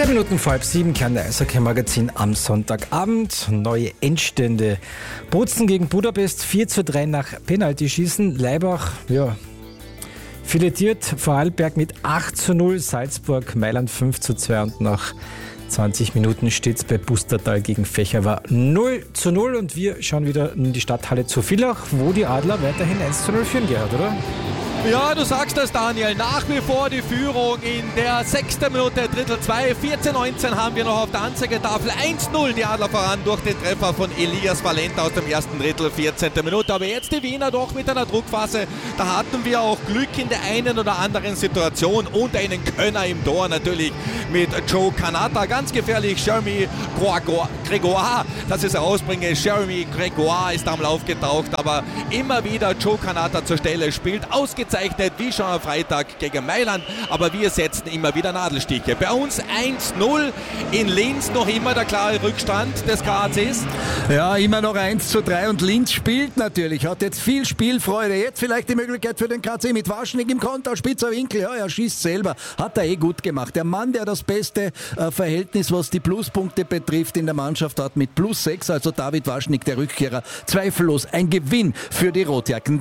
10 Minuten vor halb 7, Kärntner Eishockey-Magazin am Sonntagabend. Neue Endstände. Bozen gegen Budapest, 4:3 nach Penaltyschießen. Laibach, filetiert Vorarlberg mit 8:0. Salzburg, Mailand 5:2 und nach 20 Minuten steht es bei Pustertal gegen Fächerwar 0:0 und wir schauen wieder in die Stadthalle zu Villach, wo die Adler weiterhin 1:0 führen, Gerhard, oder? Ja, du sagst das, Daniel. Nach wie vor die Führung in der 6. Minute, Drittel 2. 14:19 haben wir noch auf der Anzeigetafel. 1:0 die Adler voran durch den Treffer von Elias Valenta aus dem ersten Drittel, 14. Minute. Aber jetzt die Wiener doch mit einer Druckphase. Da hatten wir auch Glück in der einen oder anderen Situation und einen Könner im Tor natürlich mit Joe Canata. Ganz gefährlich, Jeremy Gregoire, dass ich es ausbringe. Jeremy Gregoire ist am Lauf getaucht, aber immer wieder Joe Canata zur Stelle, spielt ausgezeichnet wie schon am Freitag gegen Mailand, aber wir setzen immer wieder Nadelstiche. Bei uns 1:0 in Linz, noch immer der klare Rückstand des KACs. Ja, immer noch 1:3 und Linz spielt natürlich, hat jetzt viel Spielfreude. Jetzt vielleicht die Möglichkeit für den KAC mit Waschnik im Konter, spitzer Winkel, ja, er schießt selber, hat er gut gemacht. Der Mann, der das beste Verhältnis, was die Pluspunkte betrifft, in der Mannschaft hat mit +6, also David Waschnik, der Rückkehrer, zweifellos ein Gewinn für die Rotjacken.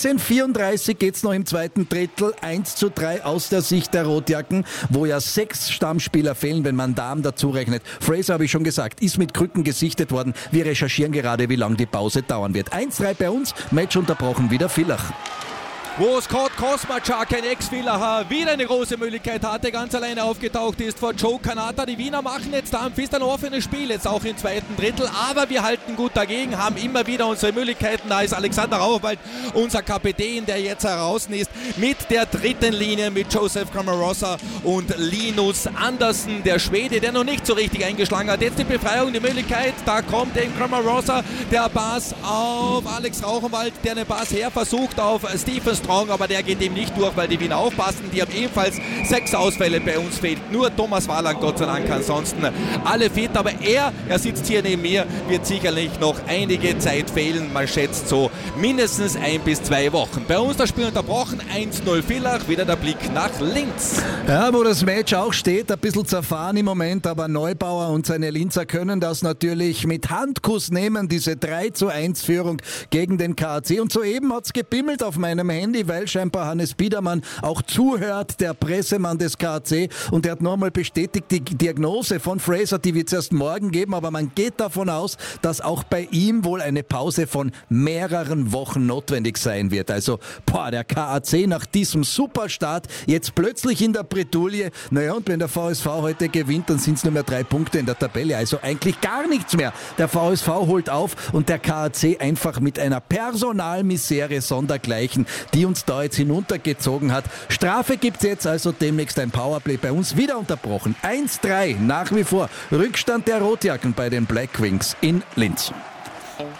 13:34 geht's noch im zweiten Drittel, 1:3 aus der Sicht der Rotjacken, wo ja 6 Stammspieler fehlen, wenn man Damen dazu rechnet. Fraser, habe ich schon gesagt, ist mit Krücken gesichtet worden. Wir recherchieren gerade, wie lange die Pause dauern wird. 1:3 bei uns, Match unterbrochen, wieder Villach. Wo Scott Kosmachak, ein Ex-Villacher, wieder eine große Möglichkeit hatte, ganz alleine aufgetaucht ist vor Joe Canata. Die Wiener machen jetzt da am Fist ein offenes Spiel, jetzt auch im zweiten Drittel, aber wir halten gut dagegen, haben immer wieder unsere Möglichkeiten. Da ist Alexander Rauchwald, unser Kapitän, der jetzt heraus ist, mit der dritten Linie mit Joseph Cramarossa und Linus Andersson, der Schwede, der noch nicht so richtig eingeschlagen hat. Jetzt die Befreiung, die Möglichkeit, da kommt eben Cramarossa, der Pass auf Alex Rauchwald, der einen Pass her versucht auf Stephen Strong, aber der geht ihm nicht durch, weil die Wiener aufpassen. Die haben ebenfalls 6 Ausfälle, bei uns fehlt nur Thomas Wahland, Gott sei Dank, ansonsten alle fit, aber er sitzt hier neben mir, wird sicherlich noch einige Zeit fehlen, man schätzt so mindestens 1 bis 2 Wochen. Bei uns das Spiel unterbrochen, 1:0 Villach, wieder der Blick nach Linz. Ja, wo das Match auch steht, ein bisschen zerfahren im Moment, aber Neubauer und seine Linzer können das natürlich mit Handkuss nehmen, diese 3:1 Führung gegen den KAC. Und soeben hat's gebimmelt auf meinem Handy, weil scheinbar Hannes Biedermann auch zuhört, der Pressemann des KAC, und er hat nochmal bestätigt, die Diagnose von Fraser, die wird es erst morgen geben, aber man geht davon aus, dass auch bei ihm wohl eine Pause von mehreren Wochen notwendig sein wird. Also, der KAC nach diesem Superstart jetzt plötzlich in der Bredouille. Naja, und wenn der VSV heute gewinnt, dann sind es nur mehr 3 Punkte in der Tabelle, also eigentlich gar nichts mehr. Der VSV holt auf und der KAC einfach mit einer Personalmisere sondergleichen, die uns da jetzt hinuntergezogen hat. Strafe gibt's jetzt, also demnächst ein Powerplay bei uns, wieder unterbrochen. 1:3 nach wie vor. Rückstand der Rotjacken bei den Black Wings in Linz.